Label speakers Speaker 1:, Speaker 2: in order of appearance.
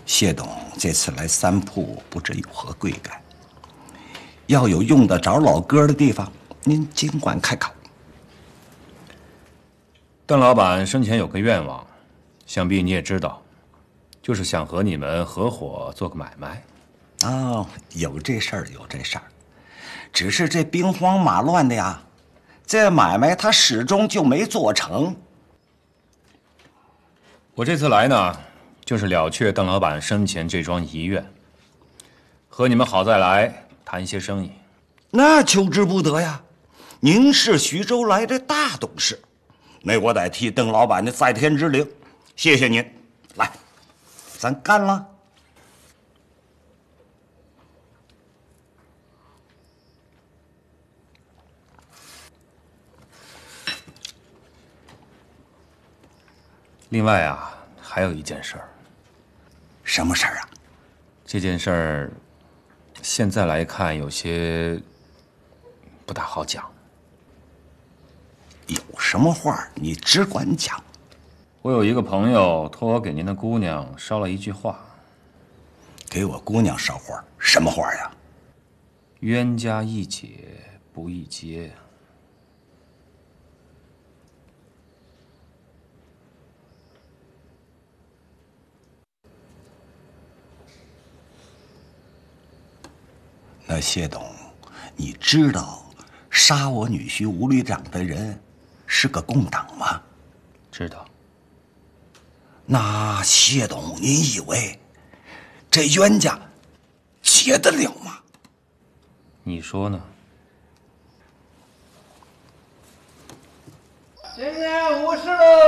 Speaker 1: 谢董这次来三铺，不知有何贵干。要有用得着老哥的地方，您尽管开口。
Speaker 2: 邓老板生前有个愿望，想必你也知道，就是想和你们合伙做个买卖。
Speaker 1: 哦，有这事儿，有这事儿，只是这兵荒马乱的呀，这买卖他始终就没做成。
Speaker 2: 我这次来呢，就是了却邓老板生前这桩遗愿，和你们好再来谈些生意。
Speaker 1: 那求之不得呀！您是徐州来的大董事，那我得替邓老板的在天之灵，谢谢您。来，咱干了。
Speaker 2: 另外啊，还有一件事儿。
Speaker 1: 什么事儿啊？
Speaker 2: 这件事儿，现在来看有些不大好讲。
Speaker 1: 有什么话你只管讲。
Speaker 2: 我有一个朋友托我给您的姑娘捎了一句话。
Speaker 1: 给我姑娘捎话？什么话呀？
Speaker 2: 冤家宜解不宜结。
Speaker 1: 那谢董，你知道杀我女婿吴旅长的人是个共党吗？
Speaker 2: 知道。
Speaker 1: 那谢董，您以为这冤家结得了吗？
Speaker 2: 你说呢？
Speaker 3: 今年50喽。